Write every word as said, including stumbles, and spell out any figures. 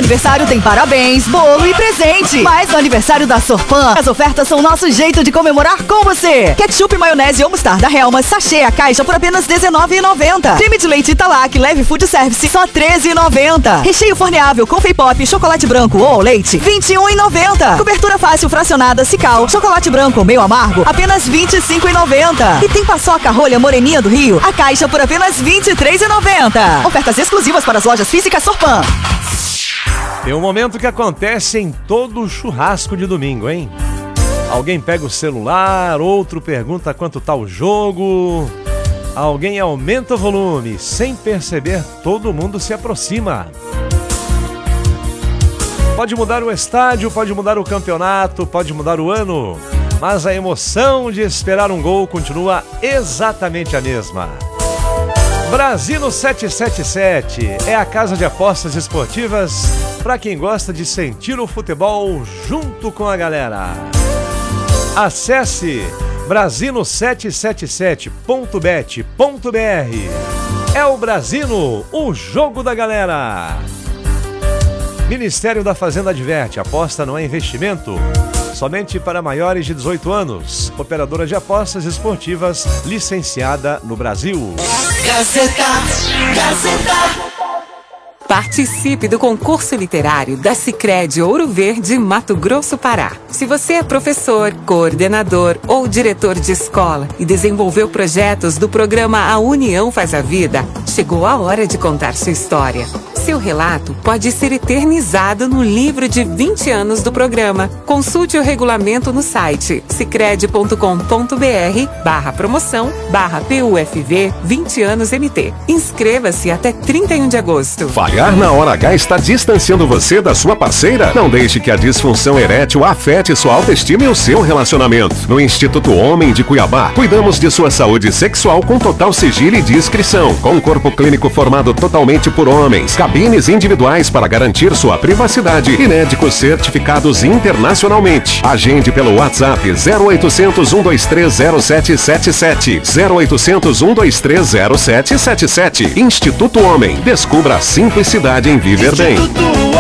aniversário tem parabéns, bolo e presente. Mas no aniversário da Sorpan, as ofertas são nosso jeito de comemorar com você. Ketchup, maionese ou mostarda Hellmann's, sachê a caixa por apenas dezenove reais e noventa centavos. Creme de leite Italac, leve food service, só treze reais e noventa centavos. Recheio forneável com Confei Pop, chocolate branco ou leite, vinte e um reais e noventa centavos. Cobertura fácil fracionada Cical, chocolate branco meio amargo, apenas vinte e cinco reais e noventa centavos. E tem paçoca rolha moreninha do Rio, a caixa por apenas vinte e três reais e noventa centavos. Ofertas exclusivas para as lojas físicas Sorpan. Tem um momento que acontece em todo churrasco de domingo, hein? Alguém pega o celular, outro pergunta quanto tá o jogo, alguém aumenta o volume, sem perceber, todo mundo se aproxima. Pode mudar o estádio, pode mudar o campeonato, pode mudar o ano, mas a emoção de esperar um gol continua exatamente a mesma. Brasino setecentos e setenta e sete é a casa de apostas esportivas para quem gosta de sentir o futebol junto com a galera. Acesse brasino setecentos e setenta e sete ponto bet ponto br. É o Brasino, o jogo da galera. Ministério da Fazenda adverte: aposta não é investimento, somente para maiores de dezoito anos. Operadora de apostas esportivas licenciada no Brasil. Gazeta, Gazeta. Participe do concurso literário da Sicredi Ouro Verde, Mato Grosso, Pará. Se você é professor, coordenador ou diretor de escola e desenvolveu projetos do programa A União Faz a Vida, chegou a hora de contar sua história. Seu relato pode ser eternizado no livro de vinte anos do programa. Consulte o regulamento no site sicredi ponto com ponto br barra promoção barra P U F V vinte anos M T. Inscreva-se até trinta e um de agosto. Falhar na hora H está distanciando você da sua parceira? Não deixe que a disfunção erétil afete sua autoestima e o seu relacionamento. No Instituto Homem de Cuiabá, cuidamos de sua saúde sexual com total sigilo e discrição. Com um corpo clínico formado totalmente por homens, cabines individuais para garantir sua privacidade e médicos certificados internacionalmente. Agende pelo WhatsApp zero oitocentos, um dois três zero sete sete sete, zero oitocentos, um dois três zero sete sete sete. Instituto Homem. Descubra a simplicidade em viver bem. Instituto